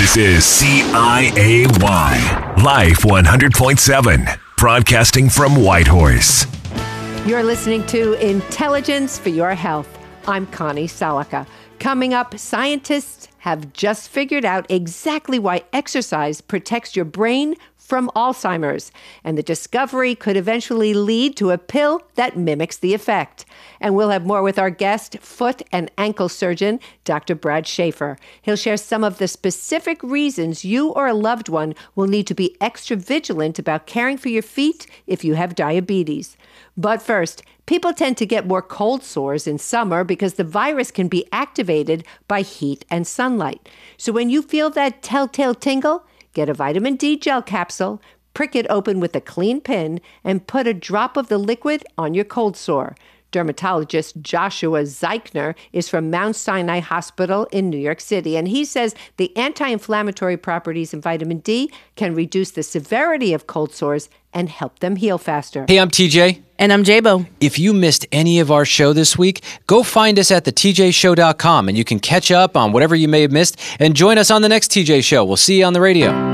This is CIAY, Life 100.7, broadcasting from Whitehorse. You're listening to Intelligence for Your Health. I'm Connie Salaka. Coming up, scientists have just figured out exactly why exercise protects your brain from Alzheimer's, and the discovery could eventually lead to a pill that mimics the effect. And we'll have more with our guest, foot and ankle surgeon, Dr. Brad Schaefer. He'll share some of the specific reasons you or a loved one will need to be extra vigilant about caring for your feet if you have diabetes. But first, people tend to get more cold sores in summer because the virus can be activated by heat and sunlight. So when you feel that telltale tingle, get a vitamin D gel capsule, prick it open with a clean pin, and put a drop of the liquid on your cold sore. Dermatologist Joshua Zeichner is from Mount Sinai Hospital in New York City, and he says the anti-inflammatory properties in vitamin D can reduce the severity of cold sores and help them heal faster. Hey, I'm TJ. And I'm Jabo. If you missed any of our show this week, go find us at thetjshow.com and you can catch up on whatever you may have missed and join us on the next TJ Show. We'll see you on the radio.